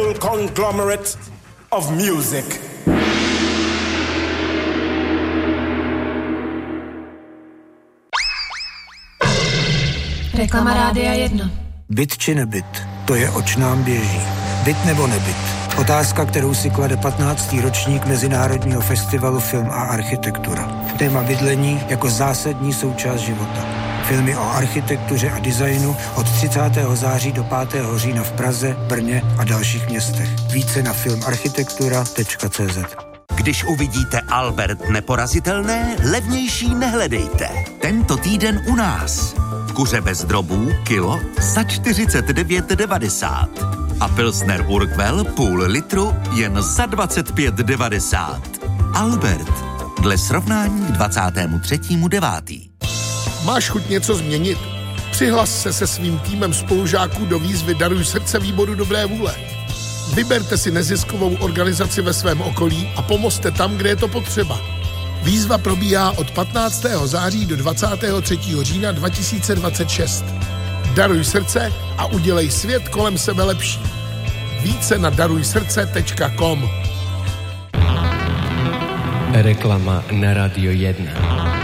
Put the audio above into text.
global conglomerate of music. Reklama Rádia 1. Byt či nebyt, to je oč nám běží. Byt nebo nebyt? Otázka, kterou si klade 15. ročník Mezinárodního festivalu Film a architektura. Téma bydlení jako zásadní součást života. Filmy o architektuře a designu od 30. září do 5. října v Praze, Brně a dalších městech. Více na filmarchitektura.cz. Když uvidíte Albert neporazitelné, levnější nehledejte. Tento týden u nás. Kuře bez drobů, kilo za 49,90. A Pilsner Urquell půl litru jen za 25,90. Albert. Dle srovnání k 23.9. Máš chuť něco změnit? Přihlas se svým týmem spolužáků do výzvy Daruj srdce výboru dobré vůle. Vyberte si neziskovou organizaci ve svém okolí a pomozte tam, kde je to potřeba. Výzva probíhá od 15. září do 23. října 2026. Daruj srdce a udělej svět kolem sebe lepší. Více na darujsrdce.com. Reklama na Radio 1.